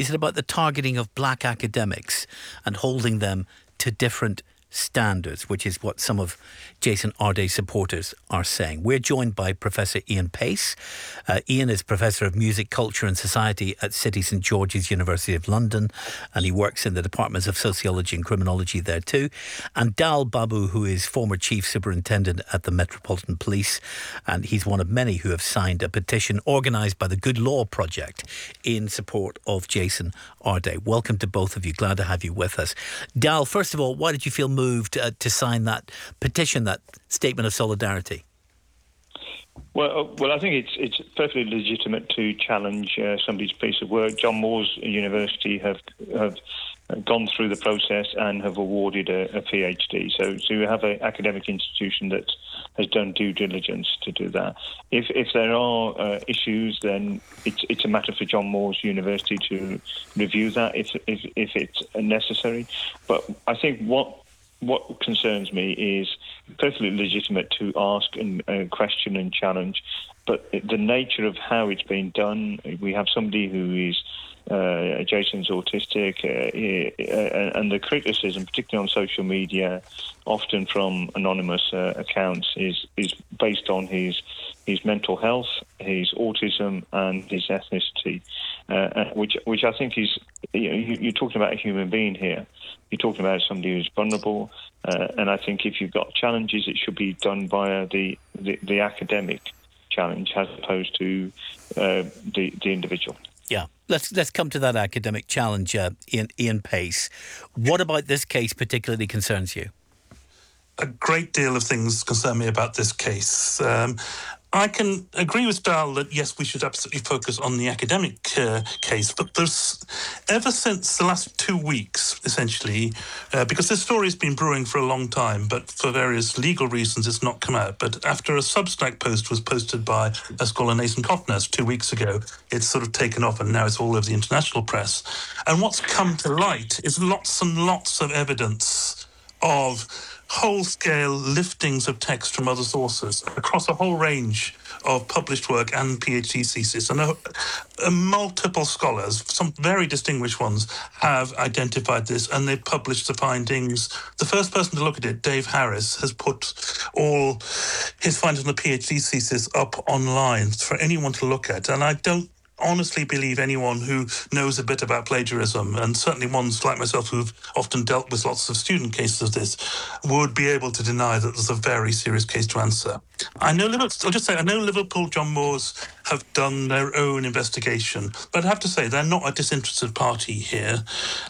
Is it about the targeting of black academics and holding them to different standards, which is what some of Jason Arday's supporters are saying? We're joined by Professor Ian Paice. Ian is Professor of Music, Culture and Society at City St George's, University of London, and he works in the Departments of Sociology and Criminology there too. And Dal Babu, who is former Chief Superintendent at the Metropolitan Police, and he's one of many who have signed a petition organised by the Good Law Project in support of Jason Arday. Welcome to both of you. Glad to have you with us. Dal, first of all, why did you feel moved to sign that petition, that statement of solidarity? Well, I think it's perfectly legitimate to challenge somebody's piece of work. John Moores University have gone through the process and have awarded a PhD. So you have an academic institution that has done due diligence to do that. If there are issues, then it's a matter for John Moores University to review that if it's necessary. But I think what concerns me is perfectly legitimate to ask and question and challenge, but the nature of how it's been done. We have somebody who is Jason's autistic, and the criticism, particularly on social media, often from anonymous accounts, is based on his mental health, his autism, and his ethnicity, which I think is, you're talking about a human being here. You're talking about somebody who's vulnerable, and I think if you've got challenges, it should be done via the academic challenge as opposed to the individual. Yeah, let's come to that academic challenge, Ian Paice. What about this case particularly concerns you? A great deal of things concern me about this case. I can agree with Dal that, yes, we should absolutely focus on the academic case, but there's, ever since the last 2 weeks, essentially, because this story has been brewing for a long time, but for various legal reasons it's not come out. But after a Substack post was posted by a scholar, Nathan Cotners, 2 weeks ago, it's sort of taken off and now it's all over the international press. And what's come to light is lots and lots of evidence of whole-scale liftings of text from other sources across a whole range of published work and PhD theses. And multiple scholars, some very distinguished ones, have identified this and they've published the findings. The first person to look at it, Dave Harris, has put all his findings on the PhD thesis up online for anyone to look at. And I don't honestly believe anyone who knows a bit about plagiarism, and certainly ones like myself who've often dealt with lots of student cases of this, would be able to deny that there's a very serious case to answer. I know Liverpool John Moores have done their own investigation, but I have to say they're not a disinterested party here,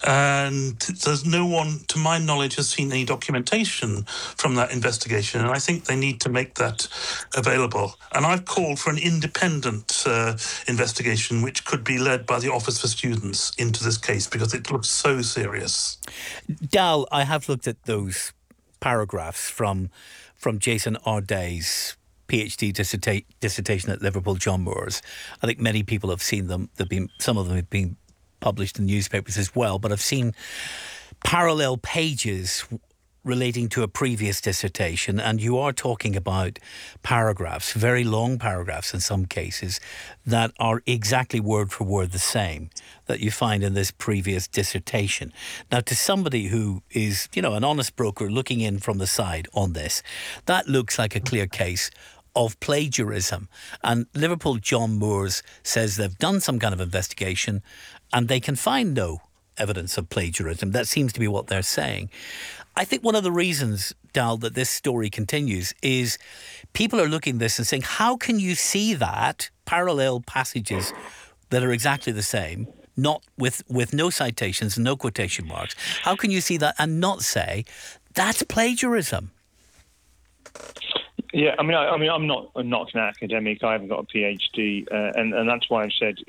and there's no one, to my knowledge, has seen any documentation from that investigation, and I think they need to make that available. And I've called for an independent investigation which could be led by the Office for Students into this case because it looks so serious. Dal, I have looked at those paragraphs from Jason Arday's PhD dissertation at Liverpool John Moores. I think many people have seen them. Some of them have been published in newspapers as well, but I've seen parallel pages relating to a previous dissertation, and you are talking about paragraphs, very long paragraphs in some cases, that are exactly word for word the same that you find in this previous dissertation. Now, to somebody who is, an honest broker looking in from the side on this, that looks like a clear case of plagiarism. And Liverpool John Moores says they've done some kind of investigation and they can find no evidence of plagiarism. That seems to be what they're saying. I think one of the reasons, Dal, that this story continues is people are looking at this and saying, how can you see that parallel passages that are exactly the same, not with no citations and no quotation marks? How can you see that and not say that's plagiarism? Yeah, I mean, I'm not an academic. I haven't got a PhD, and that's why I've said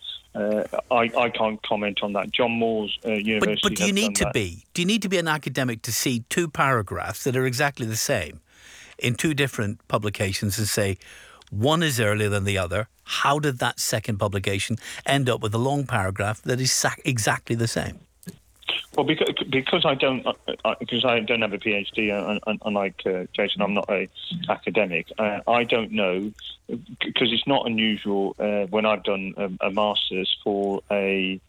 I can't comment on that. John Moores University. But do you need to be? Do you need to be an academic to see two paragraphs that are exactly the same in two different publications and say one is earlier than the other? How did that second publication end up with a long paragraph that is exactly the same? Well, because I don't have a PhD, unlike Jason, I'm not an academic. I don't know, because it's not unusual when I've done a master's for a